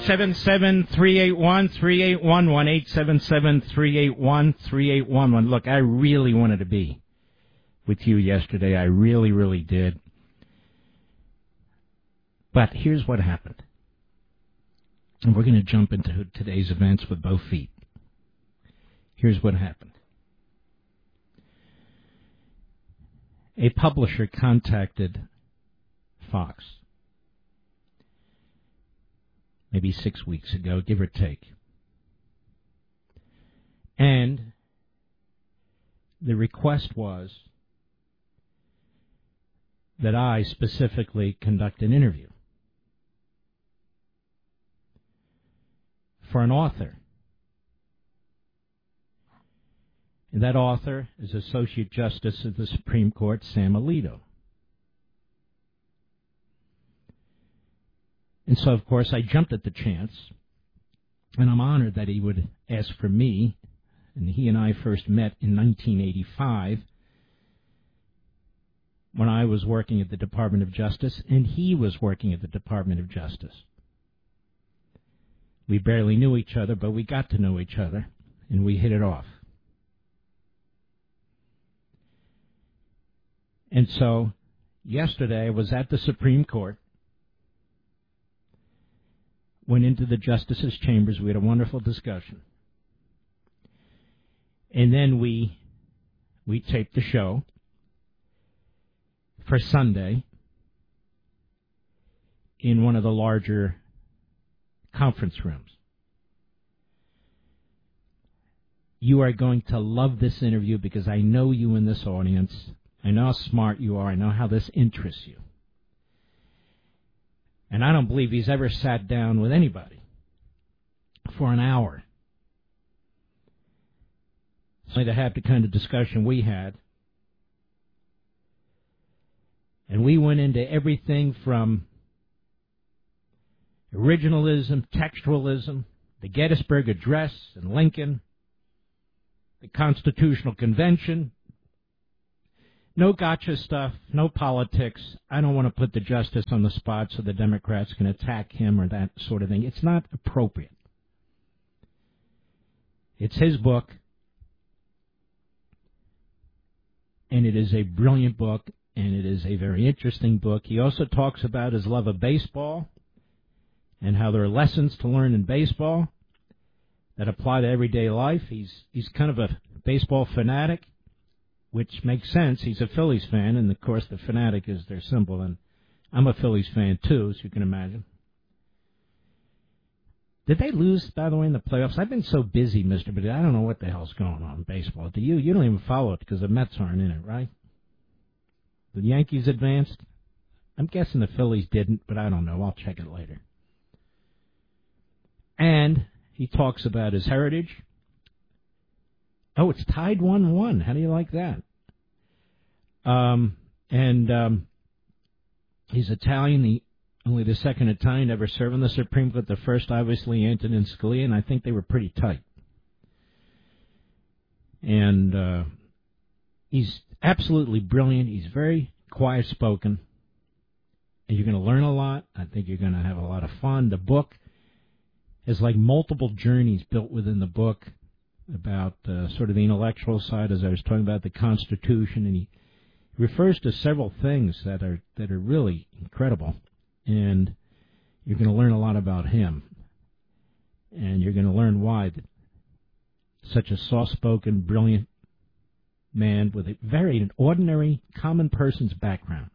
1-877-381-3811, 1-877-381-3811. Look, I really wanted to be with you yesterday. I really, really did. But here's what happened. And we're going to jump into today's events with both feet. Here's what happened. A publisher contacted Fox maybe 6 weeks ago, give or take. And the request was that I specifically conduct an interview for an author. And that author is Associate Justice of the Supreme Court, Sam Alito. And so, of course, I jumped at the chance, and I'm honored that he would ask for me. And he and I first met in 1985 when I was working at the Department of Justice, and he was working at the Department of Justice. We barely knew each other, but we got to know each other, and we hit it off. And so, yesterday I was at the Supreme Court, went into the Justice's chambers, we had a wonderful discussion. And then we taped the show for Sunday in one of the larger conference rooms. You are going to love this interview because I know you in this audience. I know how smart you are. I know how this interests you. And I don't believe he's ever sat down with anybody for an hour. So to have the kind of discussion we had. And we went into everything from originalism, textualism, the Gettysburg Address and Lincoln, the Constitutional Convention. No gotcha stuff, no politics. I don't want to put the justice on the spot so the Democrats can attack him or that sort of thing. It's not appropriate. It's his book, and it is a brilliant book, and it is a very interesting book. He also talks about his love of baseball and how there are lessons to learn in baseball that apply to everyday life. He's kind of a baseball fanatic, which makes sense. He's a Phillies fan, and, of course, the fanatic is their symbol. And I'm a Phillies fan, too, as you can imagine. Did they lose, by the way, in the playoffs? I've been so busy, Mr. But I don't know what the hell's going on in baseball. Do you? You don't even follow it because the Mets aren't in it, right? The Yankees advanced? I'm guessing the Phillies didn't, but I don't know. I'll check it later. And he talks about his heritage. Oh, it's tied 1-1. How do you like that? He's Italian. Only the second Italian ever served on the Supreme Court. The first, obviously, Antonin Scalia, and I think they were pretty tight. And he's absolutely brilliant. He's very quiet-spoken. And you're going to learn a lot. I think you're going to have a lot of fun. The book is like multiple journeys built within the book about sort of the intellectual side, as I was talking about the Constitution, and he refers to several things that are really incredible, and you're going to learn a lot about him, and you're going to learn why such a soft-spoken, brilliant man with a very ordinary, common person's background.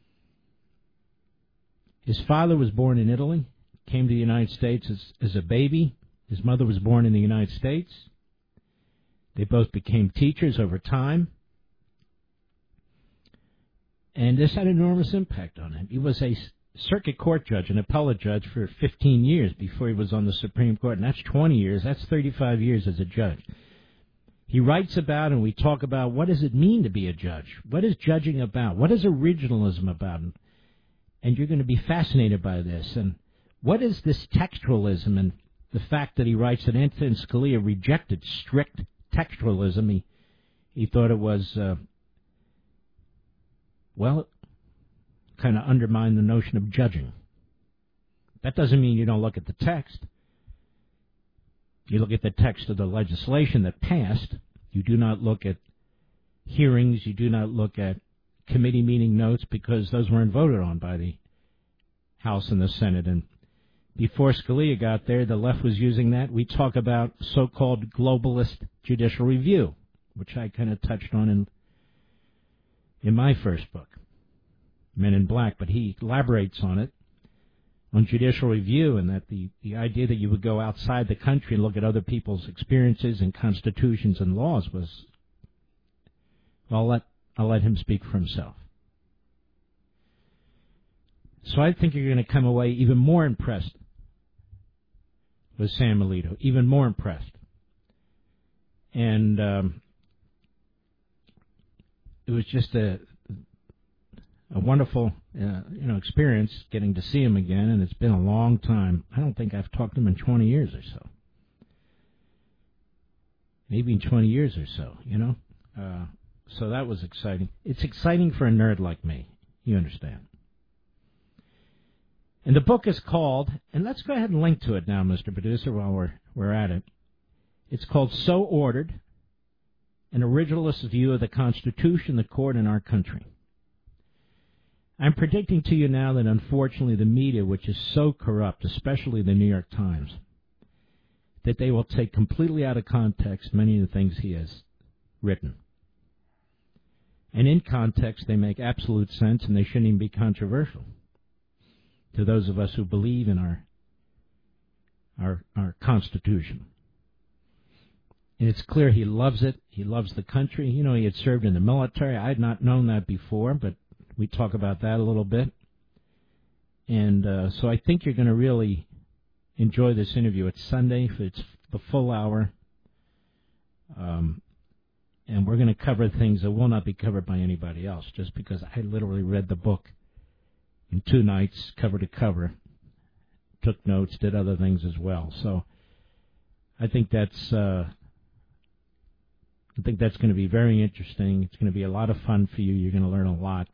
His father was born in Italy, came to the United States as a baby. His mother was born in the United States. They both became teachers over time. And this had an enormous impact on him. He was a circuit court judge, an appellate judge, for 15 years before he was on the Supreme Court. And that's 20 years. That's 35 years as a judge. He writes about, and we talk about, what does it mean to be a judge? What is judging about? What is originalism about? And you're going to be fascinated by this. And what is this textualism? And the fact that he writes that Antonin Scalia rejected strict textualism. He thought it was, kind of undermined the notion of judging. That doesn't mean you don't look at the text. You look at the text of the legislation that passed. You do not look at hearings. You do not look at committee meeting notes because those weren't voted on by the House and the Senate. And before Scalia got there, the left was using that. We talk about so-called globalist judicial review, which I kind of touched on in my first book, Men in Black. But he elaborates on it, on judicial review, and that the idea that you would go outside the country and look at other people's experiences and constitutions and laws was, well, I'll let him speak for himself. So I think you're going to come away even more impressed with Sam Alito, even more impressed. And it was just a wonderful experience getting to see him again, and it's been a long time. I don't think I've talked to him in 20 years or so. Maybe in 20 years or so, So that was exciting. It's exciting for a nerd like me. You understand. And the book is called, and let's go ahead and link to it now, Mr. Producer, while we're at it. It's called So Ordered, An Originalist View of the Constitution, the Court, and Our Country. I'm predicting to you now that, unfortunately, the media, which is so corrupt, especially the New York Times, that they will take completely out of context many of the things he has written. And in context, they make absolute sense, and they shouldn't even be controversial to those of us who believe in our Constitution. And it's clear he loves it. He loves the country. He had served in the military. I had not known that before, but we talk about that a little bit. And so I think you're going to really enjoy this interview. It's Sunday. It's the full hour. And we're going to cover things that will not be covered by anybody else, just because I literally read the book in 2 nights, cover to cover, took notes, did other things as well. So I think that's going to be very interesting. It's going to be a lot of fun for you. You're going to learn a lot.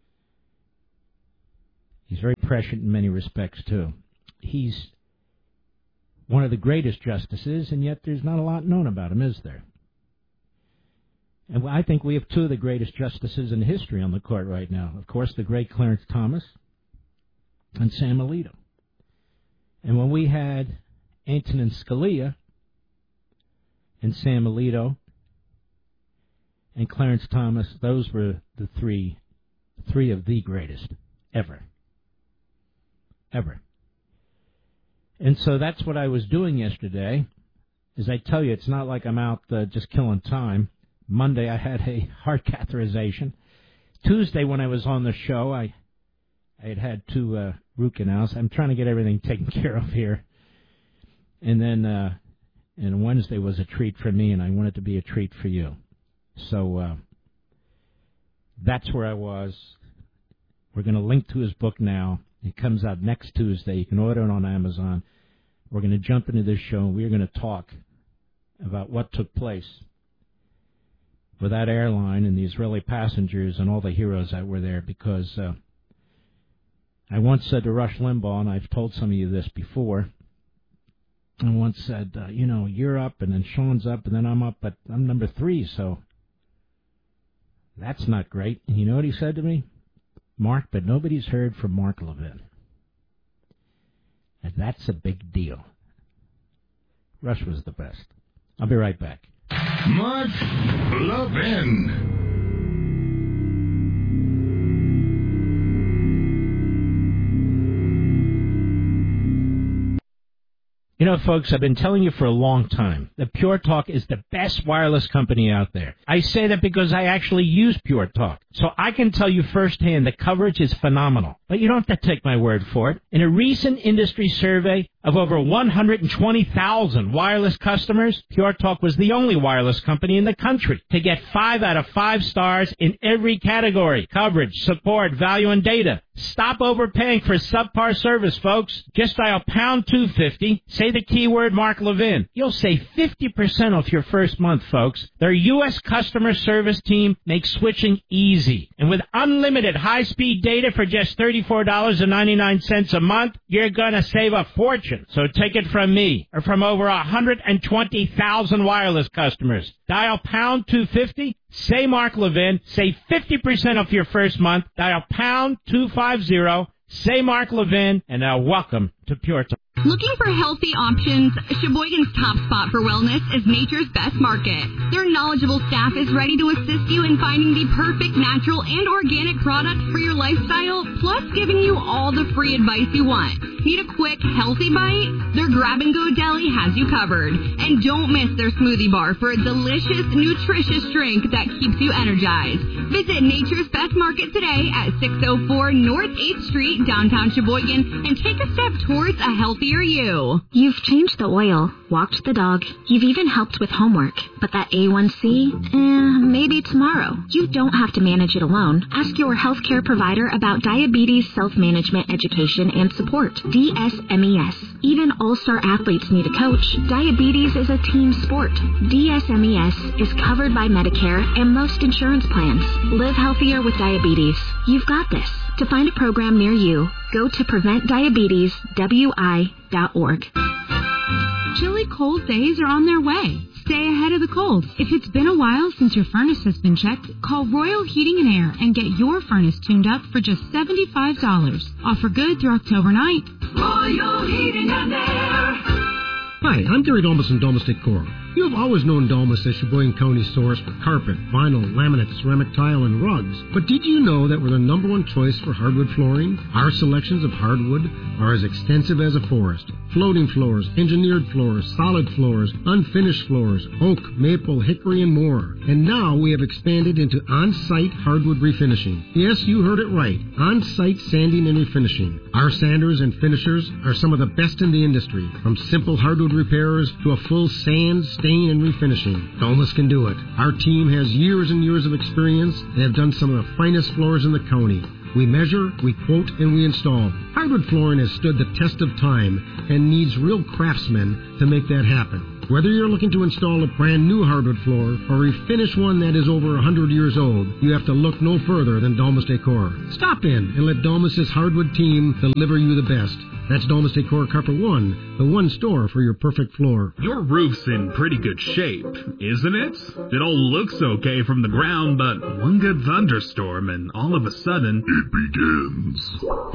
He's very prescient in many respects, too. He's one of the greatest justices, and yet there's not a lot known about him, is there? And I think we have 2 of the greatest justices in history on the court right now. Of course, the great Clarence Thomas and Sam Alito. And when we had Antonin Scalia and Sam Alito and Clarence Thomas, those were the three of the greatest ever. Ever. And so that's what I was doing yesterday. As I tell you, it's not like I'm out just killing time. Monday, I had a heart catheterization. Tuesday, when I was on the show, I had 2 root canals. I'm trying to get everything taken care of here. And then and Wednesday was a treat for me, and I want it to be a treat for you. So that's where I was. We're going to link to his book now. It comes out next Tuesday. You can order it on Amazon. We're going to jump into this show, and we're going to talk about what took place with that airline and the Israeli passengers and all the heroes that were there, because I once said to Rush Limbaugh, and I've told some of you this before, I once said, you're up, and then Sean's up, and then I'm up, but I'm number 3, so that's not great. And you know what he said to me? Mark, but nobody's heard from Mark Levin. And that's a big deal. Rush was the best. I'll be right back. Mark Levin. You know, folks, I've been telling you for a long time that Pure Talk is the best wireless company out there. I say that because I actually use Pure Talk. So I can tell you firsthand the coverage is phenomenal. But you don't have to take my word for it. In a recent industry survey Of over 120,000 wireless customers, Pure Talk was the only wireless company in the country to get 5 out of 5 stars in every category: coverage, support, value, and data. Stop overpaying for subpar service, folks. Just dial pound 250, say the keyword Mark Levin. You'll save 50% off your first month, folks. Their U.S. customer service team makes switching easy. And with unlimited high-speed data for just $34.99 a month, you're going to save a fortune. So take it from me, or from over 120,000 wireless customers. Dial pound 250, say Mark Levin, save 50% off your first month. Dial pound 250, say Mark Levin, and now welcome to Pure Talk. Looking for healthy options? Sheboygan's top spot for wellness is Nature's Best Market. Their knowledgeable staff is ready to assist you in finding the perfect natural and organic products for your lifestyle, plus giving you all the free advice you want. Need a quick, healthy bite? Their grab-and-go deli has you covered. And don't miss their smoothie bar for a delicious, nutritious drink that keeps you energized. Visit Nature's Best Market today at 604 North 8th Street, downtown Sheboygan, and take a step towards a healthier you. You've changed the oil, walked the dog, you've even helped with homework. But that A1C? Maybe tomorrow. You don't have to manage it alone. Ask your healthcare provider about diabetes self-management education and support. DSMES. Even all-star athletes need a coach. Diabetes is a team sport. DSMES is covered by Medicare and most insurance plans. Live healthier with diabetes. You've got this. To find a program near you, go to PreventDiabetesWI.org. Chilly cold days are on their way. Stay ahead of the cold. If it's been a while since your furnace has been checked, call Royal Heating and Air and get your furnace tuned up for just $75. Offer good through October 9th. Royal Heating and Air. Hi, I'm Gary Dolmas from Dolmas Decor. You have always known Dolmas as Sheboygan County's source for carpet, vinyl, laminate, ceramic tile, and rugs. But did you know that we're the number one choice for hardwood flooring? Our selections of hardwood are as extensive as a forest. Floating floors, engineered floors, solid floors, unfinished floors, oak, maple, hickory, and more. And now we have expanded into on-site hardwood refinishing. Yes, you heard it right. On-site sanding and refinishing. Our sanders and finishers are some of the best in the industry. From simple hardwood repairers to a full sand, stain, and refinishing. Dolmas can do it. Our team has years and years of experience and have done some of the finest floors in the county. We measure, we quote, and we install. Hardwood flooring has stood the test of time and needs real craftsmen to make that happen. Whether you're looking to install a brand new hardwood floor or refinish one that is over 100 years old, you have to look no further than Dolmas Decor. Stop in and let Dolmas' hardwood team deliver you the best. That's Dolmas Decor Carpet One, the one store for your perfect floor. Your roof's in pretty good shape, isn't it? It all looks okay from the ground, but one good thunderstorm and all of a sudden, it begins.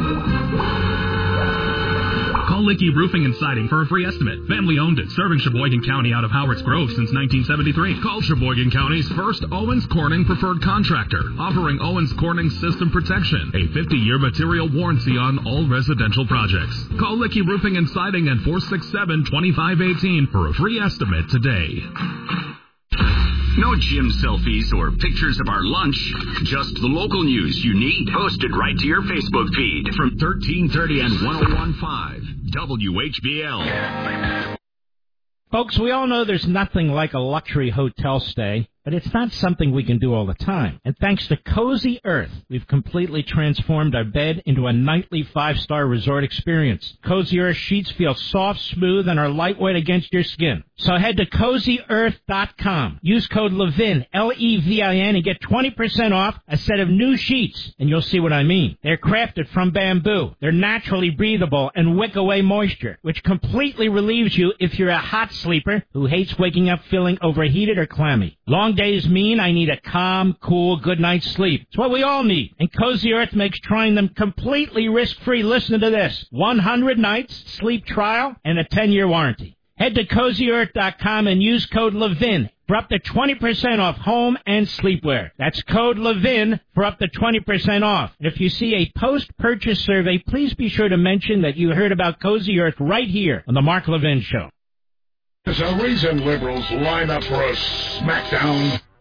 Call Licky Roofing and Siding for a free estimate. Family owned and serving Sheboygan County out of Howards Grove since 1973. Call Sheboygan County's first Owens Corning preferred contractor, offering Owens Corning system protection, a 50-year material warranty on all residential projects. Call Licky Roofing and Siding at 467-2518 for a free estimate today. No gym selfies or pictures of our lunch, just the local news you need posted right to your Facebook feed from 1330 and 101.5 WHBL. Folks, we all know there's nothing like a luxury hotel stay, but it's not something we can do all the time. And thanks to Cozy Earth, we've completely transformed our bed into a nightly 5-star resort experience. Cozy Earth sheets feel soft, smooth, and are lightweight against your skin. So head to CozyEarth.com. Use code LEVIN, L-E-V-I-N, and get 20% off a set of new sheets. And you'll see what I mean. They're crafted from bamboo. They're naturally breathable and wick away moisture, which completely relieves you if you're a hot sleeper who hates waking up feeling overheated or clammy. Long days mean I need a calm, cool, good night's sleep. It's what we all need. And Cozy Earth makes trying them completely risk-free. Listen to this. 100 nights, sleep trial, and a 10-year warranty. Head to CozyEarth.com and use code LEVIN for up to 20% off home and sleepwear. That's code LEVIN for up to 20% off. And if you see a post-purchase survey, please be sure to mention that you heard about Cozy Earth right here on the Mark Levin Show. There's a reason liberals line up for a smackdown.